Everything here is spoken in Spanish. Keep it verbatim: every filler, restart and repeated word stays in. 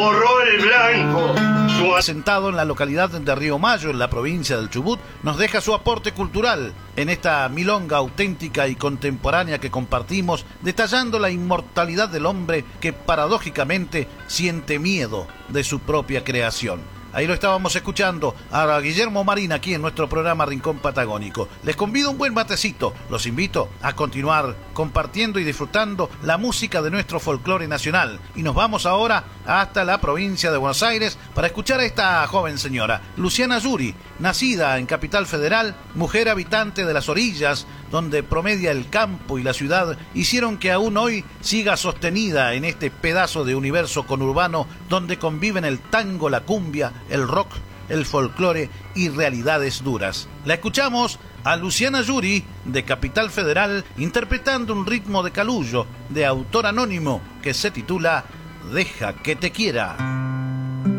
Horror el blanco. Asentado en la localidad de Río Mayo, en la provincia del Chubut, nos deja su aporte cultural en esta milonga auténtica y contemporánea que compartimos, detallando la inmortalidad del hombre que paradójicamente siente miedo de su propia creación. Ahí lo estábamos escuchando a Guillermo Marín aquí en nuestro programa Rincón Patagónico. Les convido un buen matecito. Los invito a continuar compartiendo y disfrutando la música de nuestro folclore nacional. Y nos vamos ahora hasta la provincia de Buenos Aires para escuchar a esta joven señora, Luciana Yuri, nacida en Capital Federal, mujer habitante de las orillas, donde promedia el campo y la ciudad, hicieron que aún hoy siga sostenida en este pedazo de universo conurbano donde conviven el tango, la cumbia, el rock, el folclore y realidades duras. La escuchamos a Luciana Yuri, de Capital Federal, interpretando un ritmo de Calullo, de autor anónimo, que se titula Deja que te quiera.